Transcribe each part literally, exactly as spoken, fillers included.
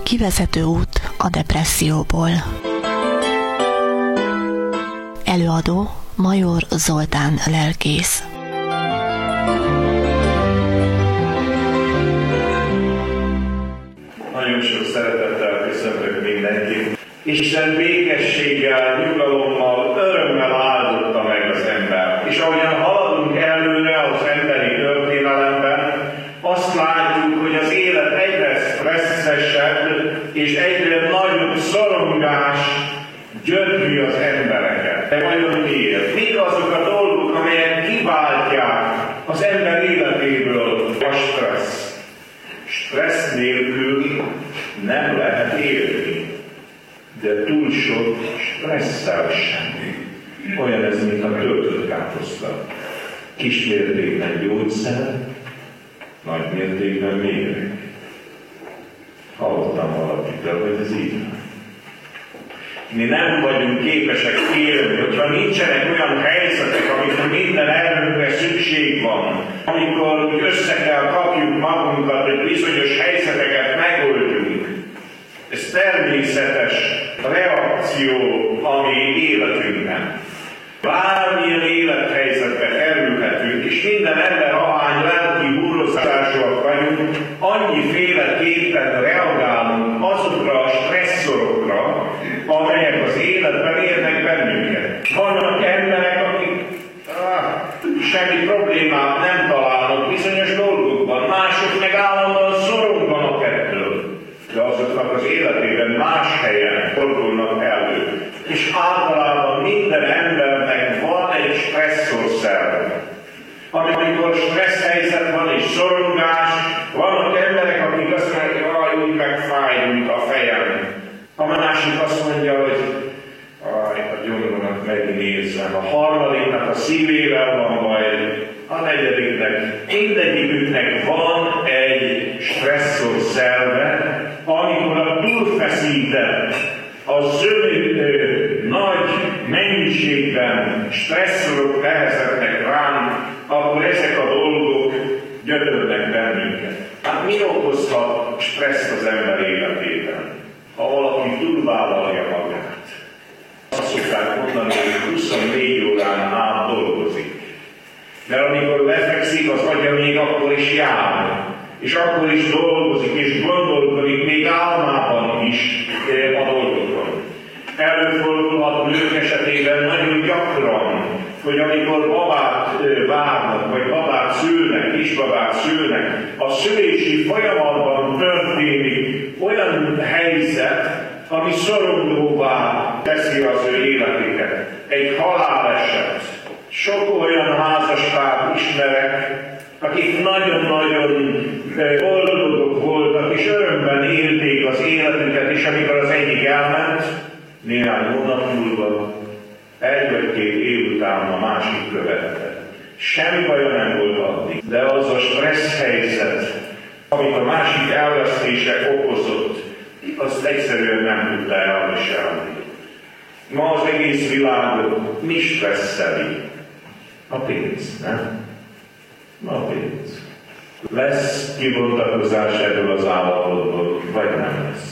Kivezető út a depresszióból. Előadó Major Zoltán lelkész. Nagyon sok szeretettel köszöntök mindenkit. Isten békességgel, nyugalommal, örömmel áldotta meg az ember. És ahogyan haladunk előre az emberi történelemben, azt látjuk, hogy az élet egyre stresszesebb és egyre nagyobb szorongás gyötri az embereket. De vajon miért? Mik azok a dolgok, amelyek kiváltják az ember életéből a stressz? Stressz nélkül nem lehet élni, de túl sok stresszel sem. Olyan ez, mint a töltött káposzta. Kis mértékben gyógyszer, nagy mértékben méreg. Hallottam valakitől, hogy ez így van. Mi nem vagyunk képesek élni, hogyha nincsenek olyan helyzetek, amikor minden erőnkre szükség van, amikor úgy össze kell kapjuk magunkat, hogy bizonyos helyzeteket megoldjunk. Ez természetes reakció a mi életünkben. Bármilyen élethelyzetbe kerülhetünk, és minden ember ahány lelki húrozásúak vagyunk, annyiféleképpen reagálunk azokra a stresszorokra, amelyek az életben érnek bennünket. Vannak emberek, akik ah, semmi problémát nem találnak bizonyos dolgokban, mások meg állandóan szoronganak ettől. De azoknak az életében más helyen fordulnak elő. És általában minden embernek van egy stresszor szerve. Amikor stressz helyzet van és szorongás, vannak emberek, akik azt mondják, hogy jaj, úgy megfáj, mint a fejem. A másik azt mondja, hogy a gyomromat megint érzem. A harmadiknak a szívével van baj, a negyediknek, mindegyiküknek van egy stresszor szerve, amikor a túlfeszített, a zöld nagy mennyiségben stresszorok nehezednek ránk, akkor ezek a dolgok gyötörnek bennünket. Hát mi okozhat stresszt az ember életében? Ha valaki túlvállalja magát. Azt szokták mondani, hogy huszonnégy órán át dolgozik. Mert amikor lefekszik, az agya még akkor is jár. És akkor is dolgozik, és gondolkodik még álmában is a dolgokon. Előfordulhat nők esetében nagyon gyakran, hogy amikor babát várnak, vagy babát szülnek, kisbabát szülnek, a szülési folyamatban történik olyan helyzet, ami szorongóvá teszi az ő életüket. Egy haláleset. Sok olyan házastárs ismerek, akik nagyon-nagyon boldogok voltak, és örömben élték az életüket, és amikor az egyik elment, néhány hónap múlva, egy vagy két év után a másik követte. Semmi baja nem volt addig, de az a stressz helyzet, amit a másik elvesztése okozott, azt egyszerűen nem tudta elviselni. Ma az egész világot mi stresszeli? A pénz, nem? Ma a pénz. Lesz kibontakozás ebből az állapotból, vagy nem lesz?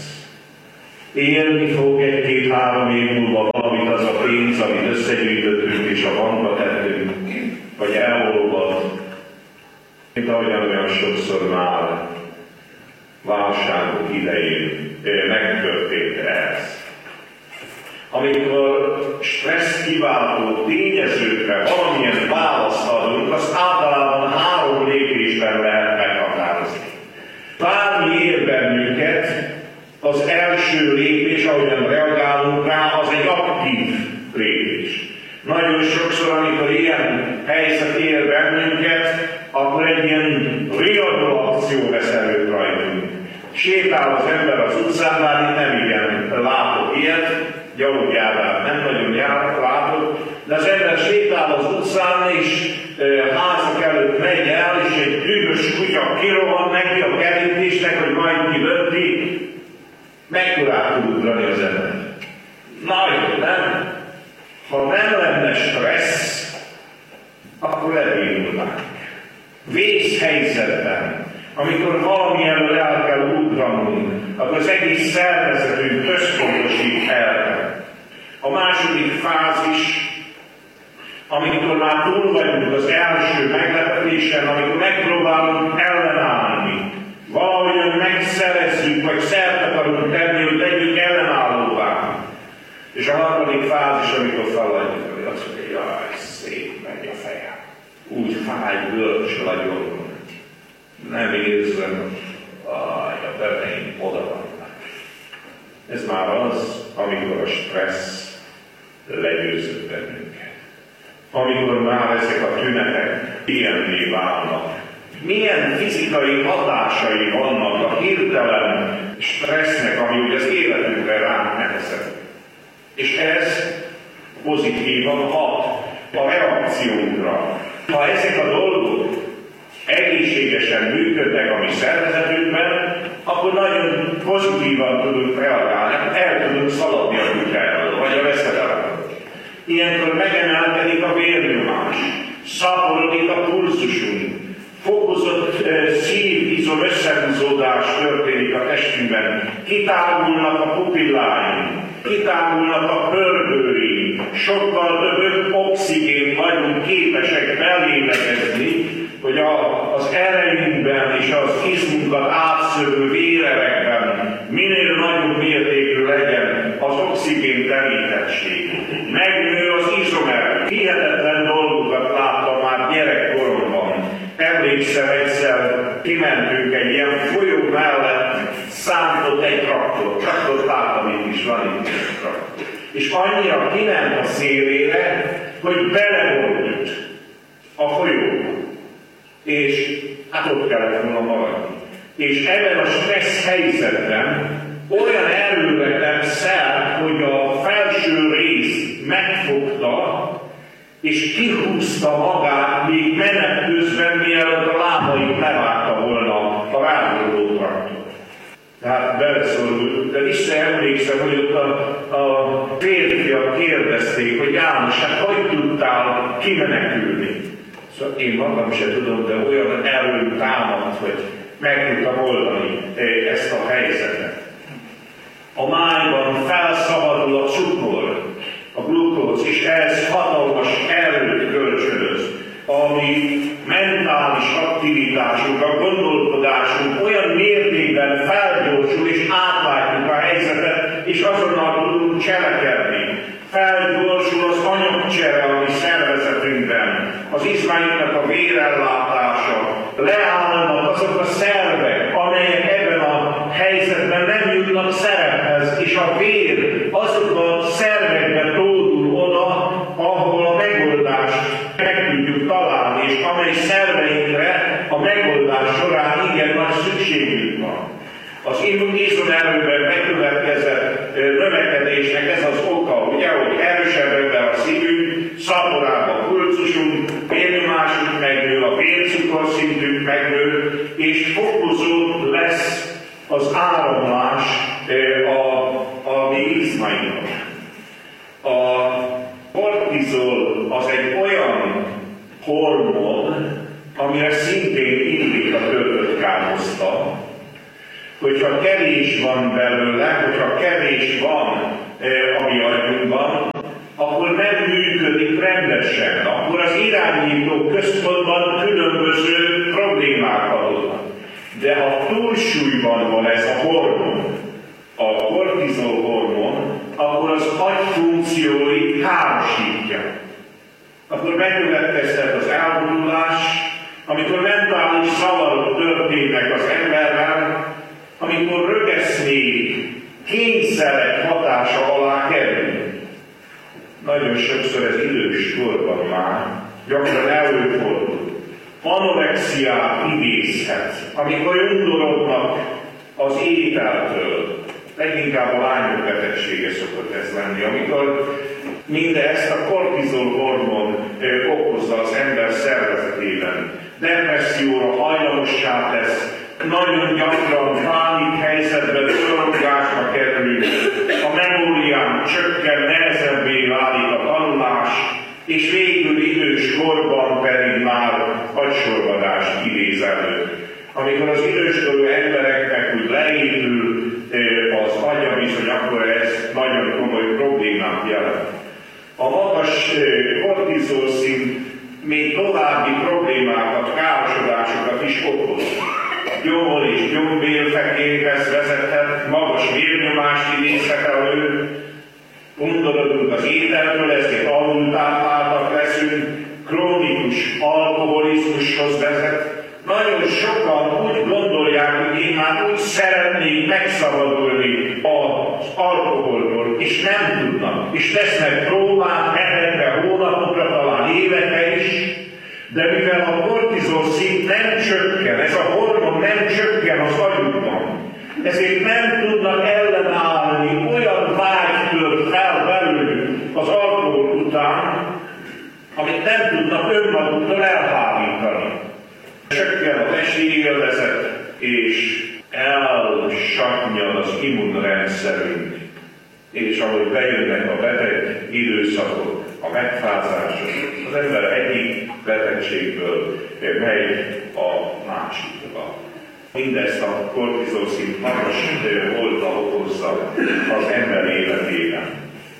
Élni fog egy-két-három év múlva valamit az a pénz, amit összegyűjtöttünk és a bankba tettünk, vagy elolvad, mint ahogyan olyan sokszor már válságok idején megtörtént ez. Amikor stressz kiváltó tényezőkre valamilyen választ adunk, azt általában három lépésben lehet meghatározni. Bármi ér bennünket, az első lépés, ahogyan reagálunk rá, az egy aktív lépés. Nagyon sokszor, amikor ilyen helyzet ér bennünket, akkor egy ilyen riadó akció vesz előtt rajtunk. Sétál az ember az utcán, már nem igen látok ilyet, gyalogjárdát nem nagyon jár, látok, de az ember sétál az utcán, és e, házak előtt megy el, és egy dühös kutya kirohan neki a kerítésnek, hogy majd kilötti, mekkorát tud ugrani az ember. Nagy, nem? Ha nem lenne stressz, akkor elindulnánk. Vészhelyzetben, amikor valami elől el kell ugranunk, akarunk, akkor az egész szervezetünk összpontosít erre. A második fázis, amikor már túl vagyunk az első meglepetésen, amikor megpróbálunk ellenállni, valahogyan megszerezzük, vagy szert akarunk tenni, hogy legyünk ellenállóvá. És a harmadik fázis, amikor feladjuk, hogy azt mondja, jaj, szép megy a fejem. Úgy fáj, bölcs vagyok. Nem érzem, aj, a beveim oda vannak. Ez már az, amikor a stressz legyőzött bennünket. Amikor már ezek a tünetek ilyenné válnak. Milyen fizikai hatásai vannak a hirtelen stressznek, ami ugye az életünkre ránk nehezed. És ez pozitívan hat a reakciónkra. Ha ezek a dolgok egészségesen működnek a mi szervezetünkben, akkor nagyon pozitívan tudunk reagálni, el tudunk szaladni a kutyáról, vagy a veszedelemről. Ilyenkor megemelkedik a vérnyomás, szaporodik a pulzusunk, fokozott uh, szív-izom összehúzódás történik a testünkben, kitágulnak a pupilláink, kitágulnak a pördőink, sokkal több oxigén vagyunk képesek belélegezni, hogy a, az erejünkben és az izmunkat átszövő vérerekben minél nagyobb mértékű legyen az oxigén terítettség. Megnő az izomerő. Hihetetlen dolgokat láttam már gyerekkoromban. Emlékszem, egyszer kimentünk egy ilyen folyó mellett, szántott egy traktor. Traktort láttam, itt is van itt egy traktor. És annyira kiment a szélére, hogy beleborult a folyóba. És hát ott kellett volna maradni. És ebben a stressz helyzetben olyan erőre tett szert, hogy a felső rész megfogta, és kihúzta magát, még menet közben, mielőtt a lábait levágta volna a rágódó traktor. Tehát beleszorult, de visszaemlékszem, hogy ott a, a férfiak kérdezték, hogy János, hát hogy tudtál kimenekülni? Szóval én magam sem tudom, de olyan erőm támadt, hogy meg tudtam oldani ezt a helyzetet. A májban felszabadul a cukor, a glukóz, és ez hatalmas erőt kölcsönöz, ami mentális aktivitásunk, a gondolkodásunk olyan mértékben felgyorsul, és átlátjuk a helyzetet, és azonnal tudunk cselekedni. Felgyorsul az anyagcsere a mi szervezetünkben, az izmainknak a vérellátása, leállnak azok a szervek, amelyek ebben a helyzetben nem jutnak szerephez, és a vér azokban a szervekben tódul oda, ahol a megoldást meg tudjuk találni, és amely szerveinkre a megoldás során igen nagy szükségünk van. Az izomerőben megkövetkezett növekedésnek ez az oka, ugye, hogy erősebben a szívünk, szaporább a pulzusunk, vérnyomásunk megnő, a vércukorszintünk megnő, és fokozód lesz az áramlás a, a mi izmainkban. A kortizol az egy olyan hormon, amire szintén illik a töltött károszta, hogyha kevés van belőle, hogyha kevés van e, a mi agyunkban, akkor nem működik rendesen. Akkor az irányító központban különböző problémák adódnak. De ha túlsúlyban van ez a hormon, a kortizol hormon, akkor az agy funkcióit károsítja. Akkor megkövetkezhet az elgondolás, amikor mentális zavarok történnek az emberrel, amikor rögeszmék, kényszerek hatása alá kerül. Nagyon sokszor ez idős korban már, gyakran előfordul. Anorexiát idézhet, amikor undorodnak az ételtől. Leginkább a lányok betegsége szokott ez lenni, amikor mindezt a kortizol hormon okozza az ember szervezetében. Depresszióra hajlamossá tesz, nagyon gyakran pánik helyzetben szorongásra kerül, a memórián csökken, nehezebbé válik a tanulás, és végül idős korban pedig már agysorvadást idéz elő. Amikor az időskorú embereknek úgy leépül kortizolszint még további problémákat, károsodásokat is okoz. Gyomor és gyombérfekélyhez vezethet, magas vérnyomást idézhet elő, undorodunk az ételtől, ezért alultápláltak leszünk, krónikus alkoholizmushoz vezet. Nagyon sokan úgy gondolják, hogy én már úgy szeretnék megszabadulni az alkoholból, és nem tudnak, és tesznek próbát hetekre, hónapokra, talán évekre is, de mivel a kortizol szint nem csökken, ez a hormon nem csökken az agyukban, ezért nem tudnak ellenállni, olyan vágy tört fel belőlük az alkohol után, amit nem tudnak önmaguktól elhárítani. Csökken a testi élvezet, és elsatnyad az immunrendszerünk. És ahogy bejönnek a beteg időszakok, a megfázások, az ember egyik betegségből megy a másikba. Mindezt a kortizolszint magas volta okozza az ember életében.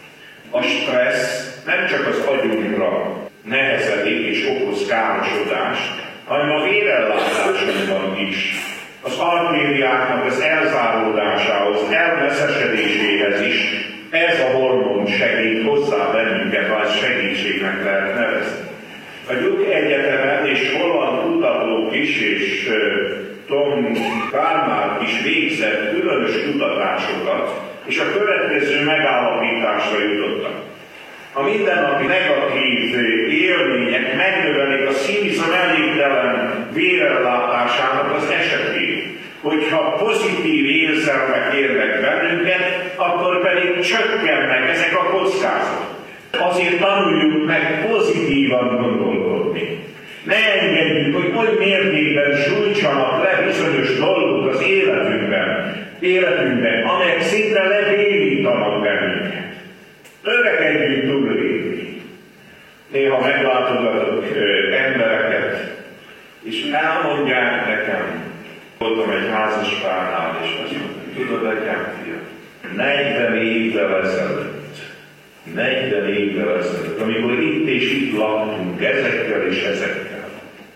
A stressz nem csak az agyunkra nehezedik és okoz károsodást, hanem a vérellátásunkban is. Az artériáknak az elzáródásához, elmeszesedéséhez is ez a hormon segít hozzá bennünket, vagy segítségnek lehet nevezni. A Duke Egyetemen és holland kutatók is, és Tom Kármár is végzett különös kutatásokat, és a következő megállapításra jutottak. A mindennapi negatív élmények megnövelik a szívizom elégtelen vérellátásának az esetét. Hogyha pozitív érzelmek érnek bennünket, akkor pedig csökkennek ezek a kockázatok. Azért tanuljuk meg pozitívan gondolkodni. Ne engedjük, hogy oly mértékben sújtsanak le bizonyos dolgok az életünkben, életünkben, amelyek szinte lebénítanak bennünket. Törekedjünk túllépni. Néha meglátogatok embereket, és elmondják nekem, voltam egy házaspárnál, és azt mondtam, tudod, atyám, fiam, negyven évvel ezelőtt, negyven évvel ezelőtt, amikor itt és itt laktunk, ezekkel és ezekkel,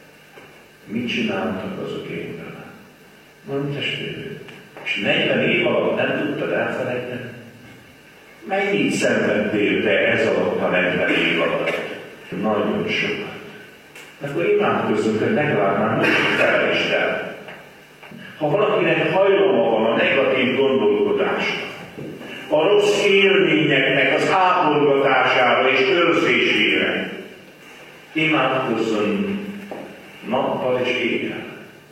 mit csináltak azok én vele? Mondj, testvérem, és negyven év alatt nem tudtad elfelejteni? Mennyit szenvedtél te ez alatt a negyven év alatt? Nagyon sokat. Akkor imádkozzunk, hogy legalább már most felejtsd el. Ha valakinek hajlama van a negatív gondolkodásra, a rossz élményeknek az ápolgatására és őrzésére, imádkozzon nappal és éjjel.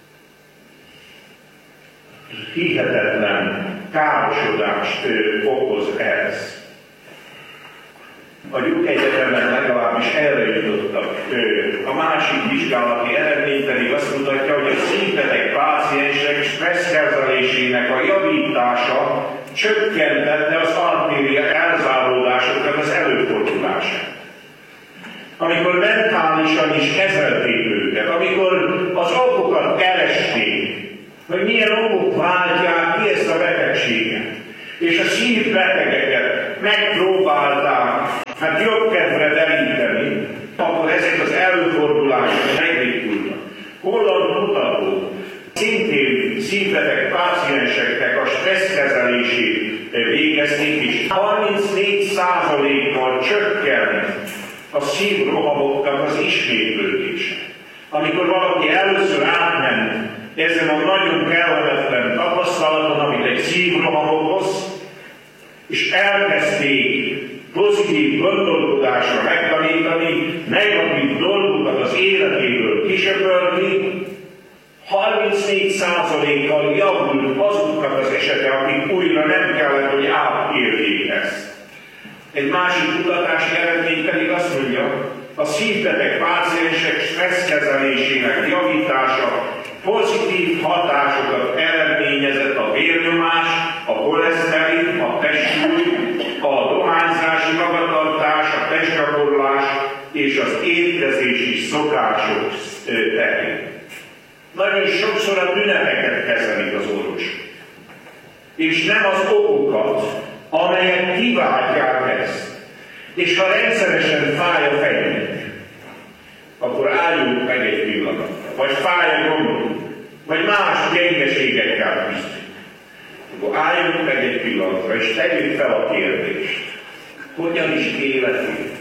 Hihetetlen károsodást okoz ez. A Duke Egyetemen legalábbis erre jutottak. A másik vizsgálati eredmény pedig azt mutatja, hogy a szívbeteg páciensek stresszkezelésének a javítása csökkentette az artéria elzáródásoknak az előfordulását. Amikor mentálisan is kezelték őket, amikor az okokat keresték, hogy milyen okok váltják ki ezt a betegséget, és a szívbetegeket megpróbálták hát jobb kedvre deríteni, akkor ezek az előfordulások megrikulnak. Holland kutatók szintén szívbeteg pácienseknek a stresszkezelését végezték, és harmincnégy százalékkal csökkent a szívrohamoknak az ismétlődése. Amikor valaki először átment ezen a nagyon kellemetlen tapasztalaton, amit egy szívroham okoz, és elkezdték pozitív gondolkodásra megtanítani, negatív dolgokat az életéből kisöpörni, harmincnégy százalékkal javult azoknak az esete, akik újra nem kellett, hogy átérjék ezt. Egy másik kutatási eredmény pedig azt mondja, a szívbeteg páciensek stresszkezelésének javítása pozitív hatásokat eredményezett a vérnyomás, a koleszterin, a testsúly, a dohányzási magatartás, a testgyakorlás és az étkezési szokások terén. Nagyon sokszor a tüneteket kezelik az orvosok, és nem az okokat, amelyek kiváltják ezt. És ha rendszeresen fáj a fejünk, akkor álljunk meg egy pillanatra, vagy fáj a gondunk, vagy más gyengeségekkel küzdünk. Akkor álljunk meg egy pillanatra, és tegyük fel a kérdést. Hogyan is életünk?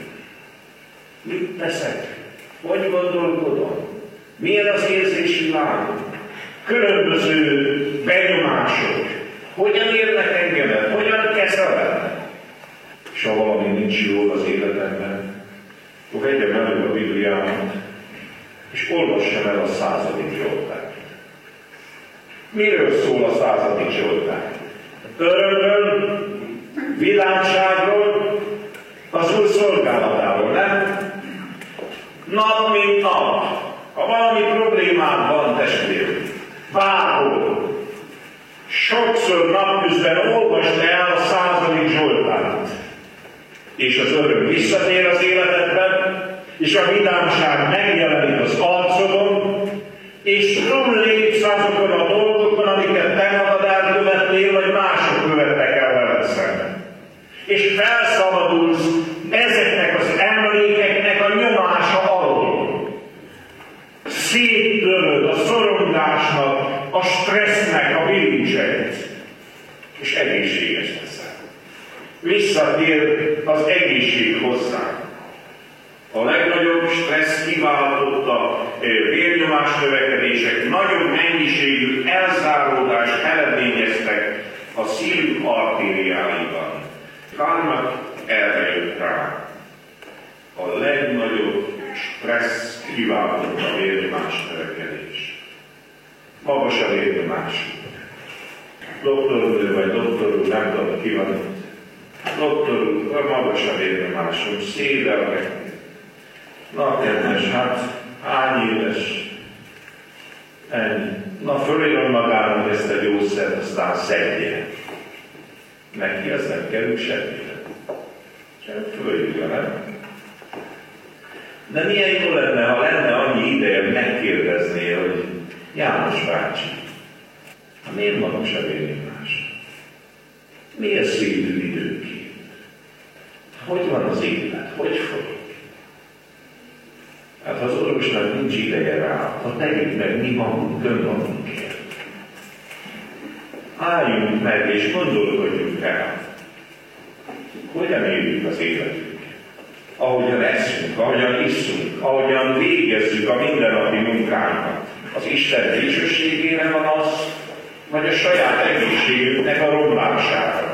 Mit teszek? Hogy gondolkodom? Milyen az érzésvilágom? Különböző benyomások. Hogyan érnek engemet? Hogyan kezelem? És ha valami nincs jól az életemben, akkor vegyem elő a Bibliámat, és olvassam el a századik Zsoltárt. Miről szól a századik Zsoltár? Örömről, világságról, az Úr szolgálatáról, nem? Nap mint nap. Ha valami problémád van, testvérem, bárhol, sokszor napközben olvasd el a századik Zsoltárt, és az öröm visszatér az életedben, és a vidámság megjelenik az arcodon, és túllépsz azokon a dolgokon, amiket te magad elkövetnél, vagy mások követtek el veled szemben. És felszabadulsz ezeknek az emlékeknek a nyomása alól. Széttöröd a szorongásnak, a stressznek a bilincseit, és egészséges leszel. Visszatér az egészség hozzá. A legnagyobb stressz kiváltotta vérnyomás növekedések nagyobb mennyiségű elzáródást eredményeztek a szív artériáiban. Kárnak erre jött rá. A legnagyobb stressz kiváltotta a vérnyomás növekedés. Magas a vérnyomás. Doktornő vagy doktor úr, nem tudom, ki van itt. Doktor úr, magas a vérnyomásom, szédelnek. Na, kedves, hát hány éves? Ennyi. Na, fölírom magának ezt a gyógyszert, aztán szedje. Neki ez nem kerül semmire. Csak fölírja, nem? De milyen jó lenne, ha lenne annyi ideje, megkérdezné, hogy János bácsi, miért magas a vérnyomás? Miért szívű időként? Hogy van az élet? Hogy folyik? Hát ha az orvosnak nincs ideje rá, ha tegyük meg mi magunk, önmagunkért. Álljunk meg és gondolkodjunk el, hogyan éljük az életünket. Ahogyan eszünk, ahogyan iszunk, ahogyan végezzük a mindennapi munkánkat. Az Isten dicsőségére van az, vagy a saját egészségünknek a romlására.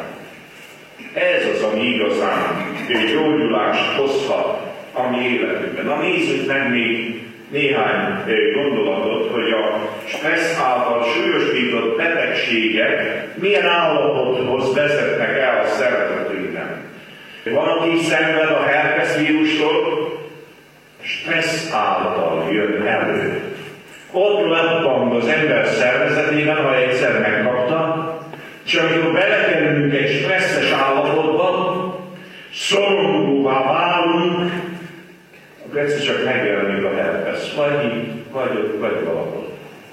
Ez az, ami igazán gyógyulást hozhat a mi életünkben. Na, nézzük meg még néhány gondolatot, hogy a stressz által súlyosbított betegségek milyen állapothoz vezetnek el a szervezetünkben. Van, aki szenved a herpes vírustól, stressz által jön elő. Ott lappang az ember szervezetében, ha egyszer megkapta, és amikor belekerülünk egy stresszes állapotba, szorongóvá válunk, akkor egyszer csak megjelenik a herpes. Vagy itt, vagy ott, vagy valahol.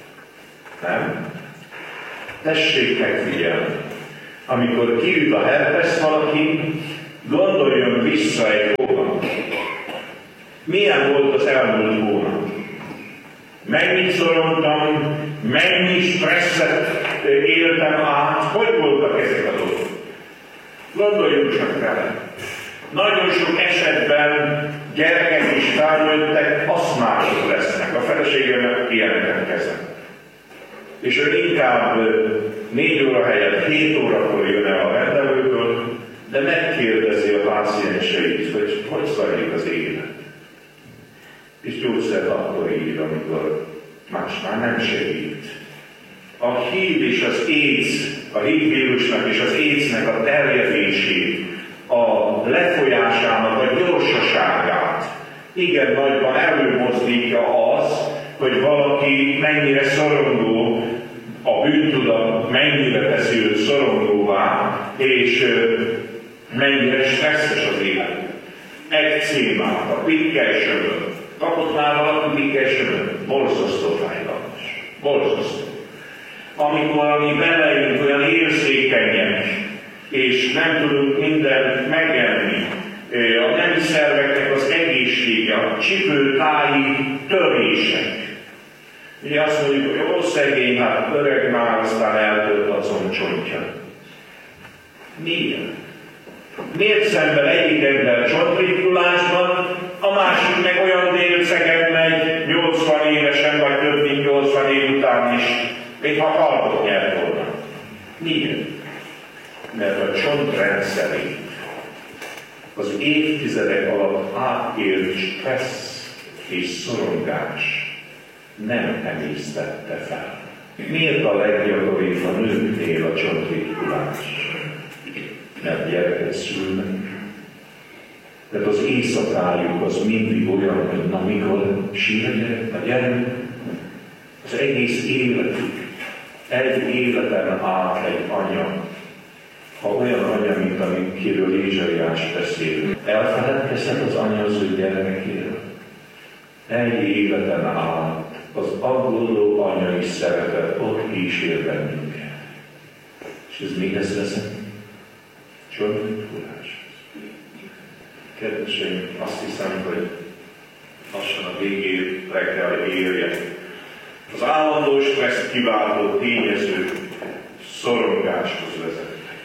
Nem? Tessék megfigyelni. Amikor kiüt a herpes valaki, gondoljon vissza egy hónap. Milyen volt az elmúlt hónap? Mennyit szorongtam, mennyi stresszet éltem át, hogy voltak ezek a dolgok? Gondoljunk csak vele. Nagyon sok esetben gyerekek is felnőttek, aszmások lesznek. A feleségemnek ilyeneket kezem. És ő inkább négy óra helyett hét órakor jön el a rendelőből, de megkérdezi a pácienseit, hogy hogy zajlik az élet. És gyógyszert akkor ír, amikor más már nem segít. A hív és az AIDS, a hívvírusnak és az AIDS-nek a terjedését, a lefolyásának a gyorsaságát igen nagyban előmozdítja az, hogy valaki mennyire szorongó, a bűntudat mennyire teszi őt szorongóvá, és mennyire stresszes az élet. Ekcémát, a pikkelsömön. Kapott már valaki pikkelsömön? Borzasztó fájdalmas. Borzasztó. Amikor a mi beleink olyan érzékenyek, és nem tudunk mindent megenni, a nemi szerveknek az egészsége, a csipőtáji törések. Ugye azt mondjuk, hogy jó szegény, hát öreg már, aztán eltölt a combcsontja. Miért? Miért szemben egyik ember csontritkulásban, a másik meg olyan délcegen megy nyolcvan évesen, vagy több mint nyolcvan év után is, mintha kardot nyert volna? Miért? Mert a csontrendszerét az évtizedek alatt átélt stressz és szorongás nem emésztette fel. Miért a leggyakoribb a nőknél a csontritkulás? Mert gyereket szülnek. Tehát az éjszakájuk az mindig olyan, hogy na mikor sír a gyerek, az egész életük, egy életen át egy anya, ha olyan anya, mint amikiről Ézsaiás beszél, elfeledkezhet az anya az ő gyermekéről. Egy életen át az aggódó anyai szeretet ott kísér bennünket. És ez mihez vezet? Csontritkulás. Kedveseim, azt hiszem, hogy lassan a végére kell érjek. Az állandó stresszt kiváltó tényező szorongáshoz vezet.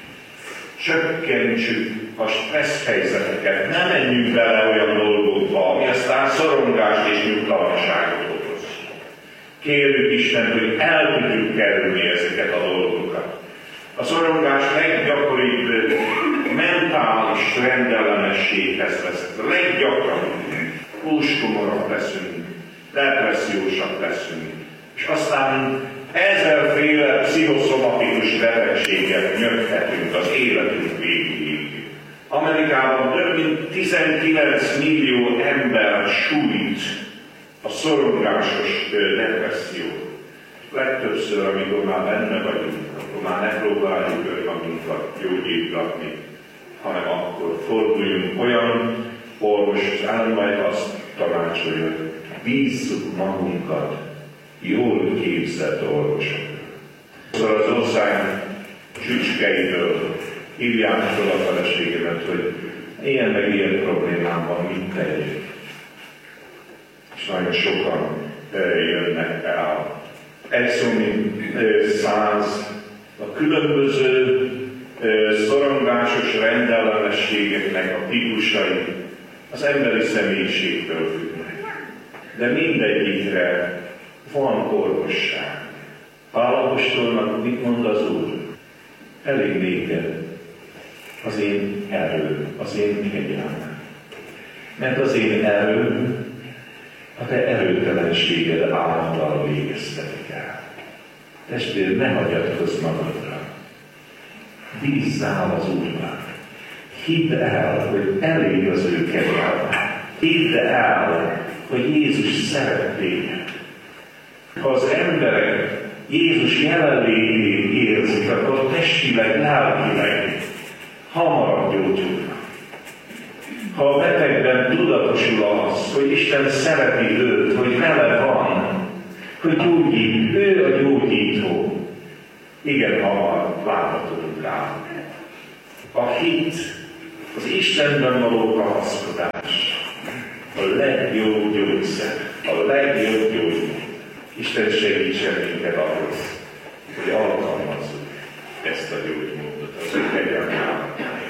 Csökkentsük a stressz helyzeteket, ne menjünk bele olyan dolgokba, ami aztán szorongást és nyugtalanságot okoz. Kérjük Isten, hogy el tudjuk kerülni ezeket a dolgokat. A szorongás leggyakoribb mentális rendellenességhez vezet. A leggyakrabban húskomorak leszünk, depressziósak leszünk, és aztán ezerféle pszichoszomatikus betegséget nyöghetünk az életünk végéig. Amerikában több mint tizenkilenc millió ember sújt a szorongásos depresszió. Legtöbbször, amikor már benne vagyunk, akkor már ne próbáljuk önmagunkat gyógyítgatni, hanem akkor forduljunk olyan orvoshoz, majd azt tanácsolja, hogy bízzuk magunkat jól képzett orvosokra. Szóval az ország csücskeitől hívják fel a feleségemet, hogy ilyen meg ilyen problémám van, mit tegyek. És nagyon sokan jönnek el. Egy szó, mint száz a különböző szorongásos rendellenességeknek a típusai az emberi személyiségtől függnek. De mindegyikre van orvosság. Pál apostolnak mit mond az Úr? Elég néked az én erő, az én kegyelmem. Mert az én erő a te erőtelenséged által végeztetik el. Testvér, ne hagyatkozz magadra. Bízzál az Úrban. Hidd el, hogy elég az ő kegyelme. Hidd el, hogy Jézus szeret téged. Ha az emberek Jézus jelenlétét érzik, akkor testileg, lelkileg hamarabb gyógyulnak. Ha a betegben tudatosul az, hogy Isten szereti őt, hogy vele van, hogy gyógyít, ő a gyógyító, igen hamar látva tudunk rá. A hit, az Istenben való kapaszkodás a legjobb gyógyszer, a legjobb gyógyszer. Isten segítsen minket ahhoz, hogy alkalmazzuk ezt a gyógyszert.